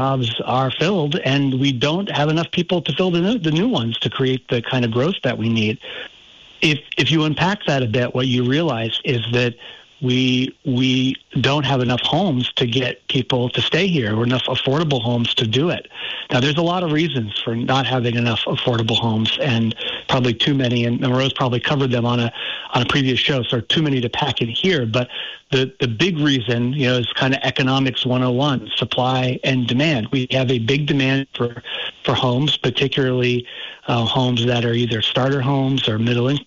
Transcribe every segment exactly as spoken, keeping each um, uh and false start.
jobs are filled, and we don't have enough people to fill the new, the new ones to create the kind of growth that we need. If if you unpack that a bit, what you realize is that we we don't have enough homes to get people to stay here, or enough affordable homes to do it. Now, there's a lot of reasons for not having enough affordable homes, and probably too many, and Rose probably covered them on a on a previous show, so too many to pack in here. But the, the big reason, you know, is kind of economics one oh one, supply and demand. We have a big demand for, for homes, particularly uh, homes that are either starter homes or middle income.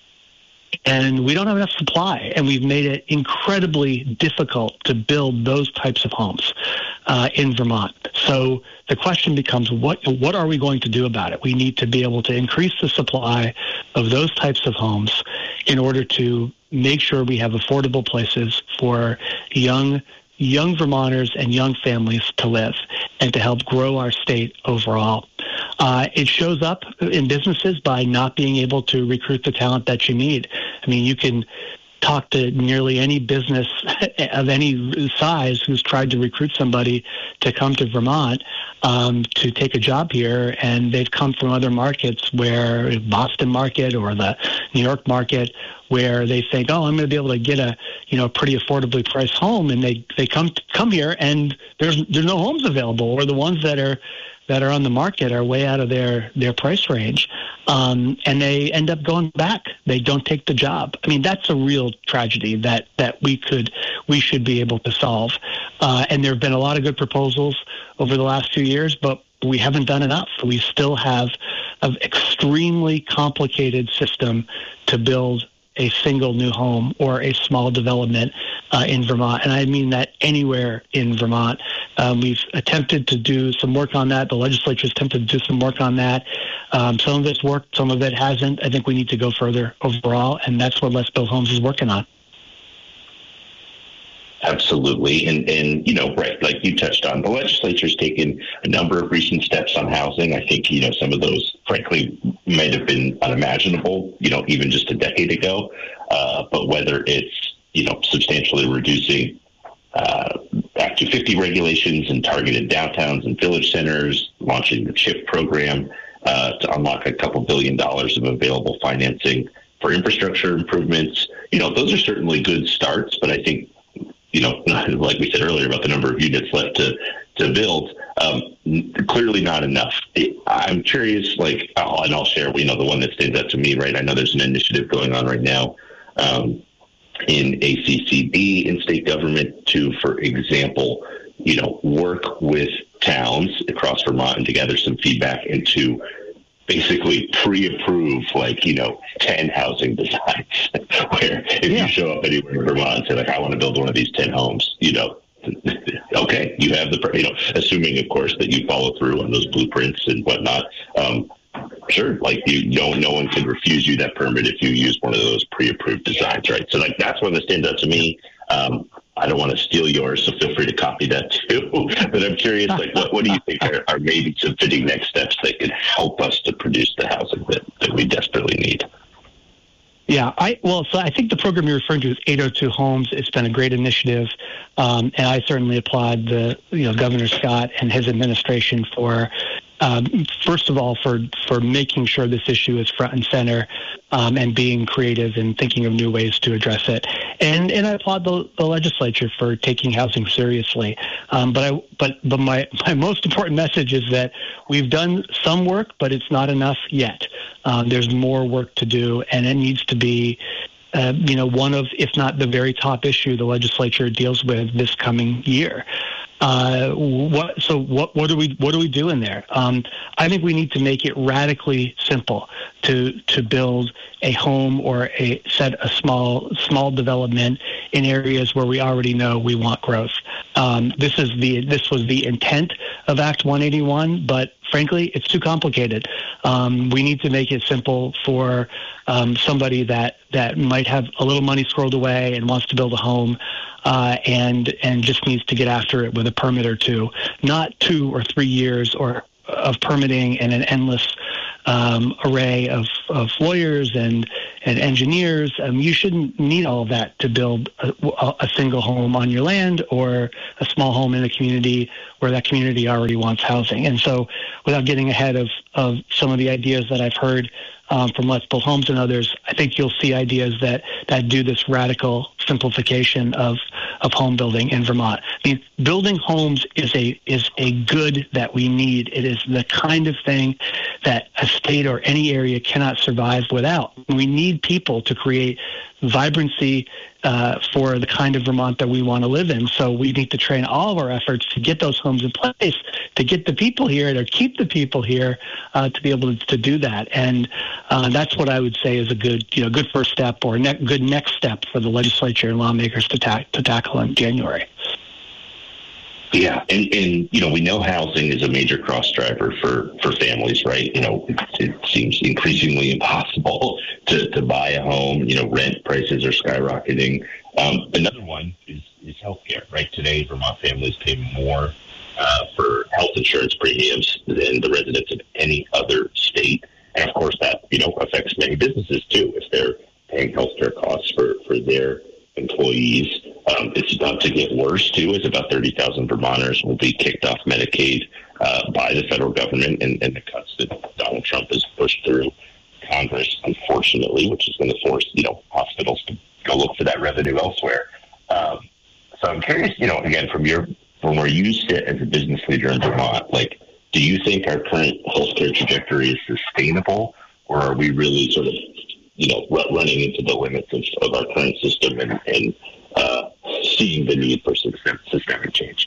And we don't have enough supply, and we've made it incredibly difficult to build those types of homes uh, in Vermont. So the question becomes, what what are we going to do about it? We need to be able to increase the supply of those types of homes in order to make sure we have affordable places for young young Vermonters and young families to live, and to help grow our state overall. Uh, it shows up in businesses by not being able to recruit the talent that you need. I mean, you can talk to nearly any business of any size who's tried to recruit somebody to come to Vermont um, to take a job here, and they've come from other markets, where Boston market or the New York market, where they think, oh, I'm going to be able to get a, you know, pretty affordably priced home, and they, they come come here and there's there's no homes available, or the ones that are that are on the market are way out of their, their price range, um, and they end up going back. They don't take the job. I mean, that's a real tragedy that, that we could we should be able to solve. Uh, and there have been a lot of good proposals over the last few years, but we haven't done enough. We still have an extremely complicated system to build a single new home or a small development uh, in Vermont. And I mean that anywhere in Vermont. Um, we've attempted to do some work on that. The legislature's attempted to do some work on that. Um, some of it's worked, some of it hasn't. I think we need to go further overall, and that's what Let's Build Homes is working on. Absolutely. And, and, you know, right, like you touched on, the legislature's taken a number of recent steps on housing. I think, you know, some of those, frankly, might have been unimaginable, you know, even just a decade ago. Uh, but whether it's, you know, substantially reducing uh, Act two fifty regulations and targeted downtowns and village centers, launching the CHIP program uh, to unlock a couple billion dollars of available financing for infrastructure improvements, you know, those are certainly good starts, but I think, you know, like we said earlier about the number of units left to, to build, um, clearly not enough. I'm curious, like, oh, and I'll share, you know, the one that stands out to me, right? I know there's an initiative going on right now um, in A C C B in state government to, for example, you know, work with towns across Vermont and to gather some feedback and to basically pre-approve, like, you know, ten housing designs, where if yeah. you show up anywhere in Vermont and say, like, I want to build one of these ten homes, you know, okay, you have the, you know, assuming, of course, that you follow through on those blueprints and whatnot. Um, sure, like, you know, no one can refuse you that permit if you use one of those pre-approved designs, right? So, like, that's one that stands out to me. Um, I don't want to steal yours, so feel free to copy that too. But I'm curious, like, what, what do you think are, are maybe some fitting next steps that could help us to produce the housing that, that we desperately need? Yeah, I well, so I think the program you're referring to is eight oh two Homes. It's been a great initiative, um, and I certainly applaud the you know Governor Scott and his administration for. Um, first of all, for, for making sure this issue is front and center um, and being creative and thinking of new ways to address it. And and I applaud the, the legislature for taking housing seriously. Um, but I but but my, my most important message is that we've done some work, but it's not enough yet. Um, there's more work to do, and it needs to be uh, you know one of, if not the very top issue the legislature deals with this coming year. Uh, what, so what, what do we, what do we do in there? Um, I think we need to make it radically simple to, to build a home or a set a small, small development in areas where we already know we want growth. Um, this is the, this was the intent of Act one eighty-one, but frankly, it's too complicated. Um, we need to make it simple for um, somebody that, that might have a little money squirreled away and wants to build a home. Uh, and and just needs to get after it with a permit or two, not two or three years or of permitting and an endless um, array of, of lawyers and and engineers. Um, you shouldn't need all of that to build a, a single home on your land or a small home in a community where that community already wants housing. And so, without getting ahead of, of some of the ideas that I've heard um, from Let's Build Homes and others, I think you'll see ideas that, that do this radical simplification of, of home building in Vermont. I mean, building homes is a is a good that we need. It is the kind of thing that a state or any area cannot survive without. We need people to create vibrancy uh, for the kind of Vermont that we want to live in. So we need to train all of our efforts to get those homes in place, to get the people here, to keep the people here, uh, to be able to, to do that. And uh, that's what I would say is a good, you know, good first step or ne- good next step for the legislature and lawmakers to, ta- to tackle in January. Yeah, and, and, you know, we know housing is a major cross driver for, for families, right? You know, it, it seems increasingly impossible to, to buy a home. You know, rent prices are skyrocketing. Um, another one is, is healthcare, right? Today, Vermont families pay more uh, for health insurance premiums than the residents of any other state. And, of course, that, you know, affects many businesses, too, if they're paying healthcare costs for, for their employees. Um, it's about to get worse, too, as about thirty thousand Vermonters will be kicked off Medicaid uh, by the federal government and, and the cuts that Donald Trump has pushed through Congress, unfortunately, which is going to force, you know, hospitals to go look for that revenue elsewhere. Um, so I'm curious, you know, again, from your from where you sit as a business leader in Vermont, like, do you think our current healthcare trajectory is sustainable, or are we really sort of, you know, running into the limits of, of our current system and, and uh, seeing the need for system, systemic change?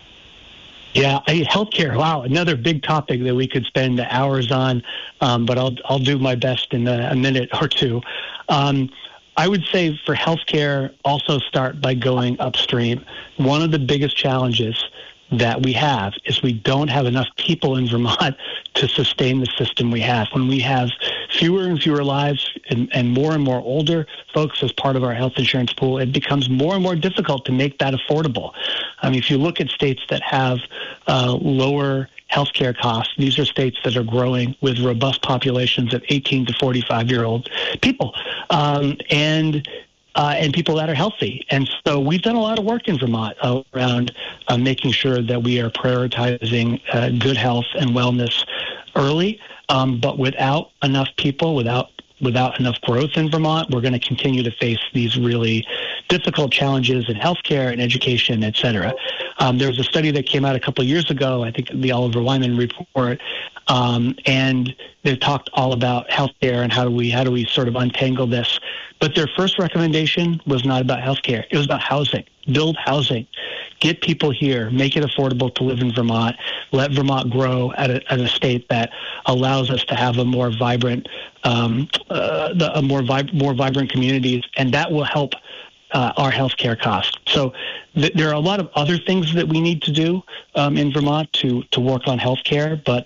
Yeah, I, healthcare. Wow, another big topic that we could spend hours on, um, but I'll I'll do my best in a, a minute or two. Um, I would say for healthcare, also start by going upstream. One of the biggest challenges that we have is we don't have enough people in Vermont to sustain the system we have. When we have fewer and fewer lives and, and more and more older folks as part of our health insurance pool, it becomes more and more difficult to make that affordable. I mean, if you look at states that have uh, lower healthcare costs, these are states that are growing with robust populations of eighteen to forty-five year old people. Um, and Uh, and people that are healthy. And so we've done a lot of work in Vermont uh, around uh, making sure that we are prioritizing uh, good health and wellness early. Um, but without enough people, without without enough growth in Vermont, we're going to continue to face these really difficult challenges in healthcare and education, et cetera. Um, there was a study that came out a couple of years ago, I think the Oliver Wyman report, um, and they talked all about healthcare and how do we how do we sort of untangle this. But their first recommendation was not about healthcare. It was about housing. Build housing. Get people here. Make it affordable to live in Vermont. Let Vermont grow at a, at a state that allows us to have a more vibrant, um, uh, the, a more vib- more vibrant communities, and that will help uh, our healthcare costs. So th- there are a lot of other things that we need to do um, in Vermont to to work on healthcare, but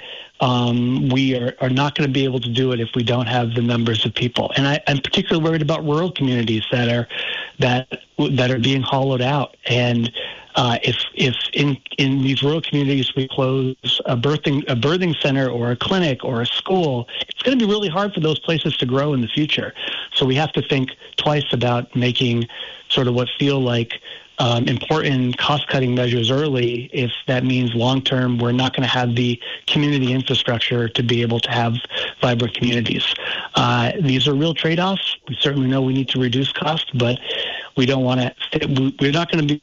Um, we are, are not going to be able to do it if we don't have the numbers of people. And I, I'm particularly worried about rural communities that are that that are being hollowed out. And uh, if if in, in these rural communities we close a birthing a birthing center or a clinic or a school, it's going to be really hard for those places to grow in the future. So we have to think twice about making sort of what feel like Um, important cost-cutting measures early if that means long-term we're not going to have the community infrastructure to be able to have vibrant communities. Uh, these are real trade-offs. We certainly know we need to reduce costs, but we don't want to. We're not going to be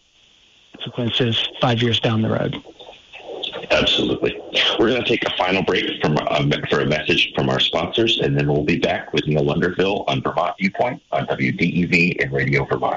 consequences five years down the road. Absolutely. We're going to take a final break from um, for a message from our sponsors, and then we'll be back with Neil Lunderville on Vermont Viewpoint on W D E V and Radio Vermont.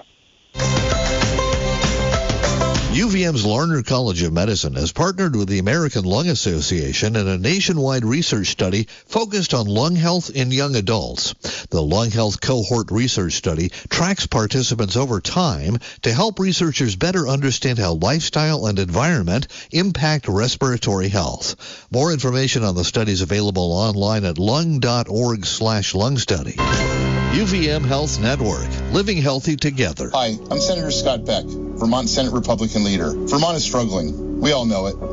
U V M's Larner College of Medicine has partnered with the American Lung Association in a nationwide research study focused on lung health in young adults. The Lung Health Cohort Research Study tracks participants over time to help researchers better understand how lifestyle and environment impact respiratory health. More information on the study is available online at lung.org slash lung study. U V M Health Network, living healthy together. Hi, I'm Senator Scott Beck, Vermont Senate Republican leader. Vermont is struggling. We all know it.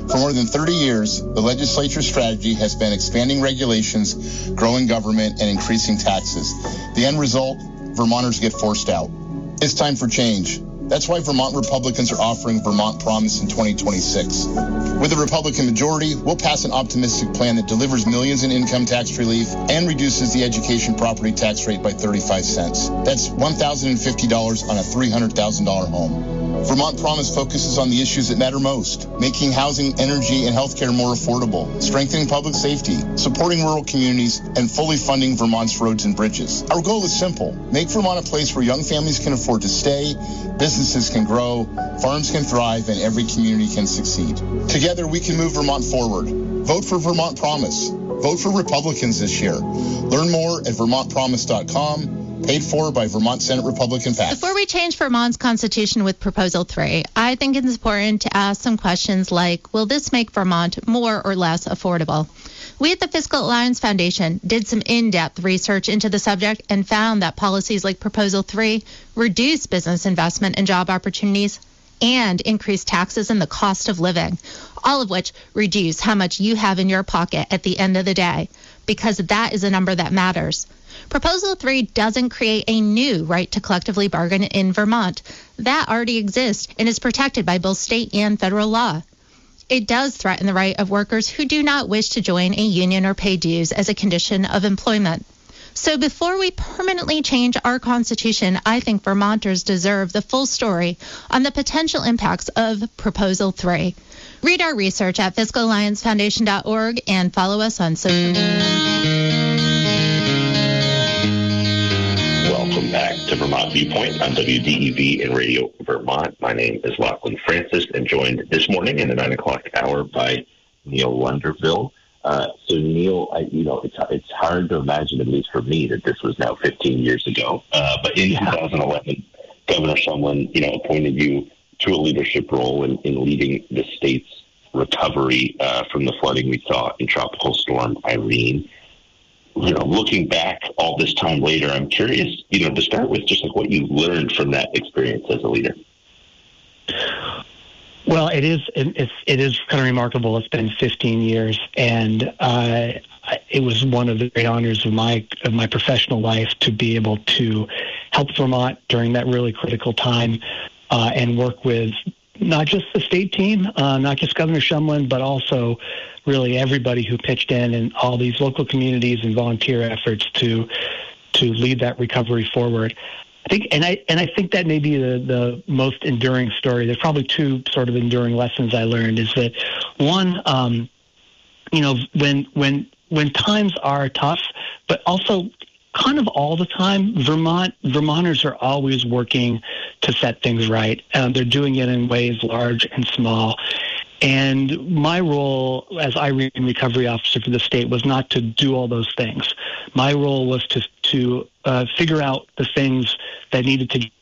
For more than thirty years, the legislature's strategy has been expanding regulations, growing government, and increasing taxes. The end result, Vermonters get forced out. It's time for change. That's why Vermont Republicans are offering Vermont Promise in twenty twenty-six. With a Republican majority, we'll pass an optimistic plan that delivers millions in income tax relief and reduces the education property tax rate by thirty-five cents. That's one thousand fifty dollars on a three hundred thousand dollars home. Vermont Promise focuses on the issues that matter most, making housing, energy, and healthcare more affordable, strengthening public safety, supporting rural communities, and fully funding Vermont's roads and bridges. Our goal is simple: make Vermont a place where young families can afford to stay, businesses can grow, farms can thrive, and every community can succeed. Together, we can move Vermont forward. Vote for Vermont Promise. Vote for Republicans this year. Learn more at vermont promise dot com. Paid for by Vermont Senate Republican PAC. Before we change Vermont's constitution with Proposal three, I think it's important to ask some questions like, will this make Vermont more or less affordable? We at the Fiscal Alliance Foundation did some in-depth research into the subject and found that policies like Proposal three reduce business investment and job opportunities and increase taxes and the cost of living, all of which reduce how much you have in your pocket at the end of the day, because that is a number that matters. Proposal three doesn't create a new right to collectively bargain in Vermont. That already exists and is protected by both state and federal law. It does threaten the right of workers who do not wish to join a union or pay dues as a condition of employment. So before we permanently change our Constitution, I think Vermonters deserve the full story on the potential impacts of Proposal three. Read our research at fiscal alliance foundation dot org and follow us on social media. Welcome back to Vermont Viewpoint on W D E V and Radio Vermont. My name is Lachlan Francis, and joined this morning in the nine o'clock hour by Neil Lunderville. Uh, so, Neil, I, you know, it's it's hard to imagine, at least for me, that this was now fifteen years ago. Uh, but in yeah. twenty eleven, Governor Shumlin, you know, appointed you to a leadership role in, in leading the state's recovery uh, from the flooding we saw in Tropical Storm Irene. You know, looking back all this time later, I'm curious, you know, to start with, just like what you learned from that experience as a leader. Well, it is it's it is kind of remarkable. It's been fifteen years, and uh, it was one of the great honors of my of my professional life to be able to help Vermont during that really critical time, uh, and work with not just the state team, uh, not just Governor Shumlin, but also really everybody who pitched in and all these local communities and volunteer efforts to to lead that recovery forward. I think, and I and I think that may be the, the most enduring story. There's probably two sort of enduring lessons I learned. Is that one, um, you know, when when when times are tough, but also kind of all the time, Vermont Vermonters are always working to set things right. Um, they're doing it in ways large and small. And my role as Irene Recovery Officer for the state was not to do all those things. My role was to to uh, figure out the things that needed to,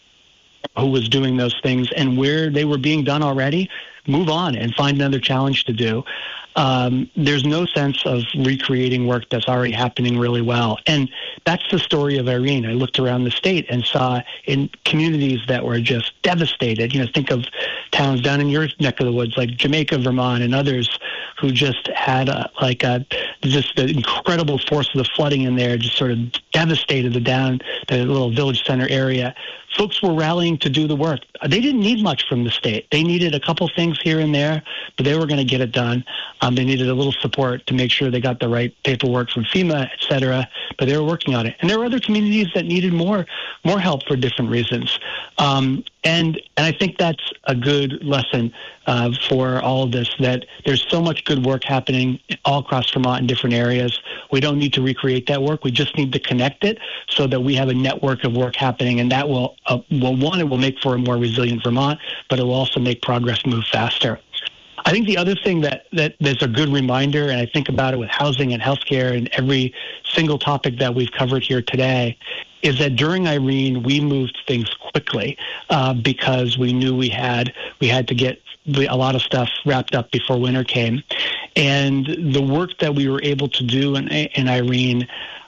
who was doing those things, and where they were being done already, move on and find another challenge to do. Um, there's no sense of recreating work that's already happening really well. And that's the story of Irene. I looked around the state and saw in communities that were just devastated. You know, think of towns down in your neck of the woods, like Jamaica, Vermont, and others who just had a, like a, just the incredible force of the flooding in there, just sort of devastated the down, the little village center area. Folks were rallying to do the work. They didn't need much from the state. They needed a couple things here and there, but they were going to get it done. Um, they needed a little support to make sure they got the right paperwork from FEMA, et cetera, but they were working on it. And there were other communities that needed more more help for different reasons. Um, and and I think that's a good lesson uh, for all of this, that there's so much good work happening all across Vermont in different areas. We don't need to recreate that work. We just need to connect it so that we have a network of work happening, and that will, uh, well, one, it will make for a more resilient Vermont, but it will also make progress move faster. I think the other thing that, that there's a good reminder, and I think about it with housing and healthcare and every single topic that we've covered here today, is that during Irene, we moved things quickly uh, because we knew we had we had to get a lot of stuff wrapped up before winter came. And the work that we were able to do in, in Irene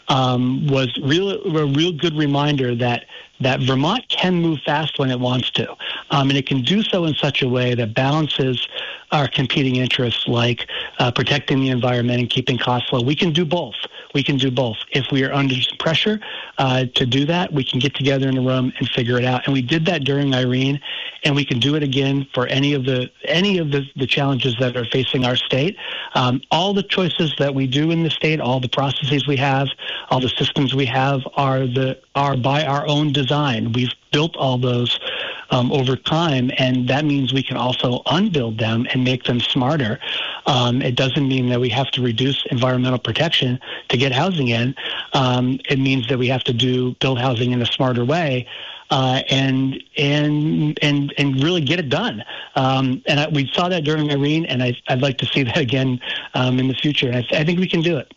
um, was real, a real good reminder that that Vermont can move fast when it wants to. Um, and it can do so in such a way that balances our competing interests, like uh, protecting the environment and keeping costs low. We can do both. We can do both. If we are under pressure uh, to do that, we can get together in a room and figure it out. And we did that during Irene, and we can do it again for any of the any of the, the challenges that are facing our state. Um, all the choices that we do in the state, all the processes we have, all the systems we have are the are by our own design. We've built all those um, over time, and that means we can also unbuild them and make them smarter. Um, it doesn't mean that we have to reduce environmental protection to get housing in. Um, it means that we have to do build housing in a smarter way. Uh, and and and and really get it done. Um, and I, we saw that during Irene, and I, I'd like to see that again um, in the future. And I, th- I think we can do it.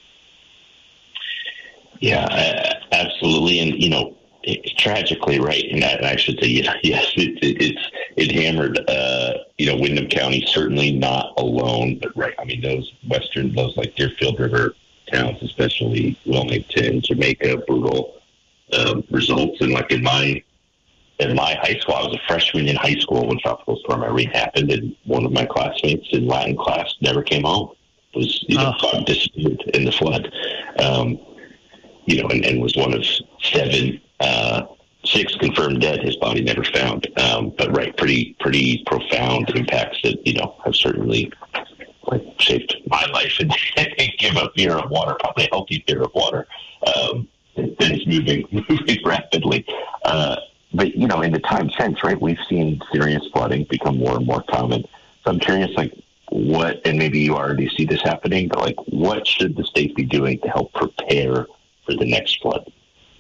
Yeah, uh, absolutely. And, you know, it, tragically, right, and I, I should say, you know, yes, it, it, it's it hammered, uh, you know, Windham County, certainly not alone, but, right, I mean, those western, those like Deerfield River towns, especially Wilmington, Jamaica, brutal Um, results. And like in my in my high school, I was a freshman in high school when Tropical Storm Irene happened, and one of my classmates in Latin class never came home. Was you know oh. disappeared in the flood. Um, you know, and, and was one of seven, uh, six confirmed dead. His body never found. Um, but right, pretty pretty profound impacts that you know have certainly like shaped my life and give a fear of water, probably a healthy fear of water. Um, It's moving, moving rapidly. Uh, but, you know, in the time since, right, we've seen serious flooding become more and more common. So I'm curious, like, what, and maybe you already see this happening, but, like, what should the state be doing to help prepare for the next flood?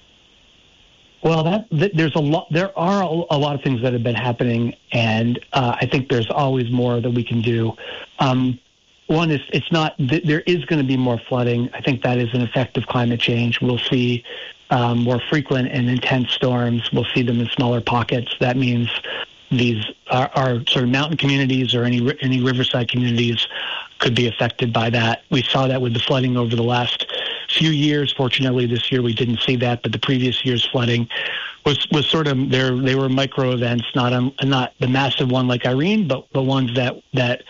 Well, that, that there's a lot. There are a, a lot of things that have been happening, and uh, I think there's always more that we can do. Um, One is it's not. There is going to be more flooding. I think that is an effect of climate change. We'll see um, more frequent and intense storms. We'll see them in smaller pockets. That means these are, are sort of mountain communities or any any riverside communities could be affected by that. We saw that with the flooding over the last few years. Fortunately, this year we didn't see that, but the previous year's flooding was was sort of there. They were micro events, not um, not the massive one like Irene, but the ones that that.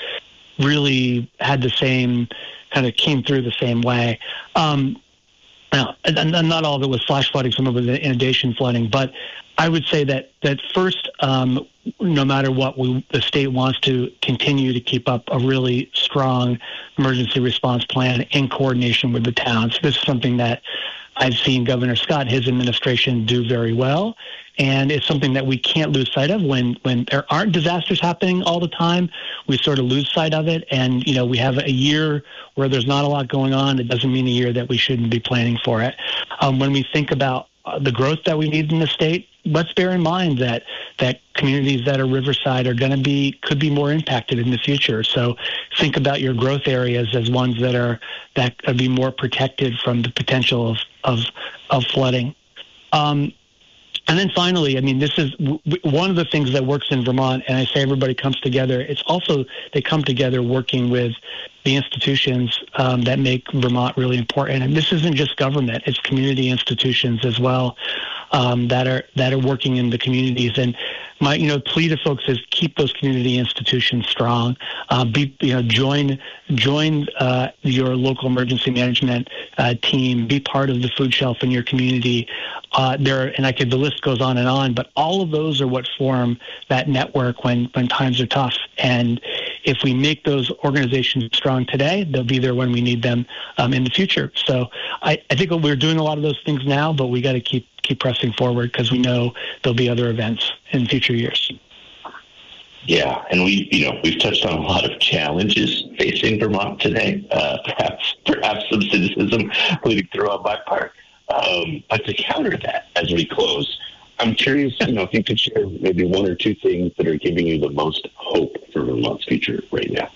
really had the same, kind of came through the same way. Um, now, and, and not all of it was flash flooding, some of it was inundation flooding, but I would say that, that first, um, no matter what, we, the state wants to continue to keep up a really strong emergency response plan in coordination with the towns. This is something that I've seen Governor Scott, his administration, do very well. And it's something that we can't lose sight of. When when there aren't disasters happening all the time, we sort of lose sight of it. And, you know, we have a year where there's not a lot going on. It doesn't mean a year that we shouldn't be planning for it. Um, when we think about uh, the growth that we need in the state, let's bear in mind that that communities that are riverside are going to be, could be more impacted in the future. So think about your growth areas as ones that are, that could be more protected from the potential of, of, of flooding. Um, And then finally, I mean, this is w- one of the things that works in Vermont, and I say everybody comes together. It's also they come together working with the institutions um, that make Vermont really important. And this isn't just government; it's community institutions as well um, that are that are working in the communities. And my, you know, plea to folks is keep those community institutions strong. Uh, be, you know, join join uh, your local emergency management uh, team. Be part of the food shelf in your community. Uh, there, and I could, the list goes on and on, but all of those are what form that network when, when times are tough. And if we make those organizations strong today, they'll be there when we need them um, in the future. So I, I think we're doing a lot of those things now, but we got to keep keep pressing forward because we know there'll be other events in future years. Yeah, and we, you know, we've touched on a lot of challenges facing Vermont today. Uh, perhaps, perhaps some cynicism bleeding through on my part. Um, but to counter that, as we close, I'm curious, you know, if you could share maybe one or two things that are giving you the most hope for Vermont's future right now.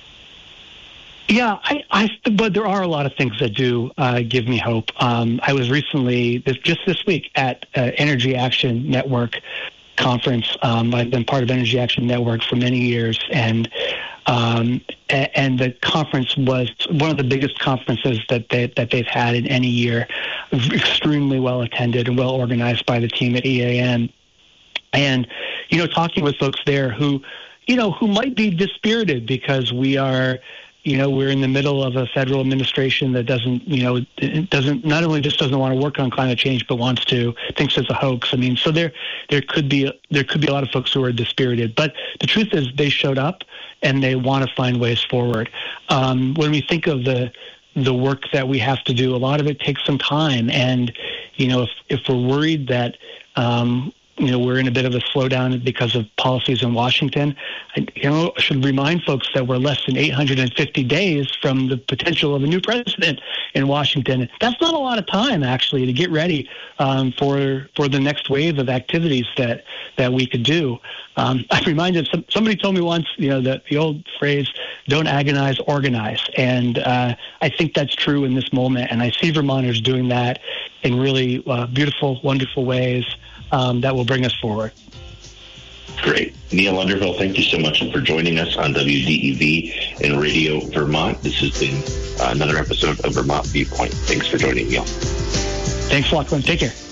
Yeah, I, I, but there are a lot of things that do uh, give me hope. Um, I was recently, this, just this week, at uh, Energy Action Network conference. Um, I've been part of Energy Action Network for many years, and Um, and the conference was one of the biggest conferences that they that they've had in any year. Extremely well attended and well organized by the team at E A N. And you know, talking with folks there who, you know, who might be dispirited because we are, you know, we're in the middle of a federal administration that doesn't, you know, it doesn't not only just doesn't want to work on climate change, but wants to thinks it's a hoax. I mean, so there there could be there could be a lot of folks who are dispirited. But the truth is, they showed up and they want to find ways forward. Um, when we think of the the work that we have to do, a lot of it takes some time. And you know, if if we're worried that um, you know, we're in a bit of a slowdown because of policies in Washington, I, you know, I should remind folks that we're less than eight hundred fifty days from the potential of a new president in Washington. That's not a lot of time, actually, to get ready um, for for the next wave of activities that, that we could do. Um, I'm reminded, some, somebody told me once, you know, that the old phrase, don't agonize, organize. And uh, I think that's true in this moment. And I see Vermonters doing that in really uh, beautiful, wonderful ways. Um, that will bring us forward. Great. Neil Underhill, thank you so much for joining us on W D E V and Radio Vermont. This has been uh, another episode of Vermont Viewpoint. Thanks for joining, Neil. Thanks, Lachlan. Take care.